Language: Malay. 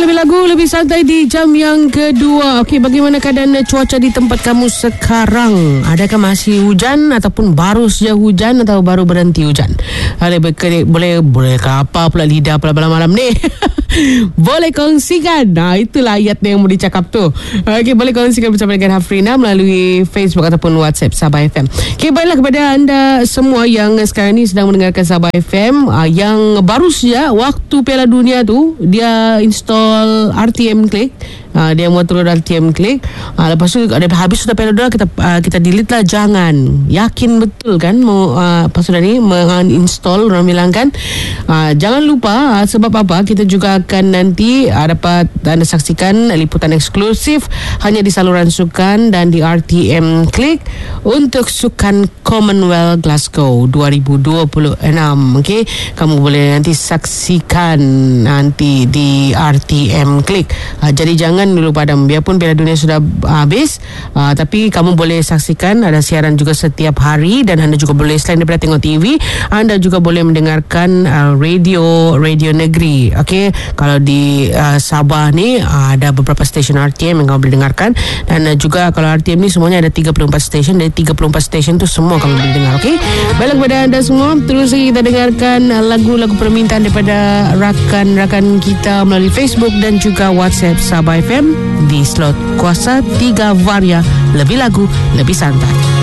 lebih lagu, lebih santai di jam yang kedua. Okey, bagaimana keadaan cuaca di tempat kamu sekarang? Adakah masih hujan ataupun baru saja hujan atau baru berhenti hujan? Boleh ke apa pula lidah pula malam-malam ni? Boleh kongsikan. Nah, itulah ayatnya yang mau dicakap tu. Okey, boleh kongsikan bersama dengan Hafrina melalui Facebook ataupun WhatsApp Sabah FM. Okey, baiklah kepada anda semua yang sekarang ni sedang mendengarkan Sabah FM, yang baru saja waktu Piala Dunia tu dia install RTM Click. Dia mau turun RTM Click. Lepas tu habis sudah Piala Dunia kita delete lah. Jangan, yakin betul kan mau lepas sudah ni menginstall, orang bilang kan. Jangan lupa, sebab apa, kita juga akan nanti dapat anda saksikan liputan eksklusif hanya di saluran sukan dan di RTM Click untuk Sukan Commonwealth Glasgow 2026. Okey, kamu boleh nanti saksikan nanti di RTM Click. Jadi jangan dulu padam, biarpun Piala Dunia sudah habis, tapi kamu boleh saksikan. Ada siaran juga setiap hari dan anda juga boleh, selain daripada tengok TV, anda juga boleh mendengarkan radio negeri. Okey, kalau di Sabah ni ada beberapa stesen RTM yang kamu boleh dengarkan, dan juga kalau RTM ni semuanya ada 34 stesen. Dari 34 stesen tu semua kamu boleh dengar. Okey, baiklah kepada anda semua, terus lagi kita dengarkan lagu-lagu permintaan daripada rakan-rakan kita melalui Facebook dan juga WhatsApp Sabah FM di slot kuasa 3 Varia. Lebih lagu, lebih santai.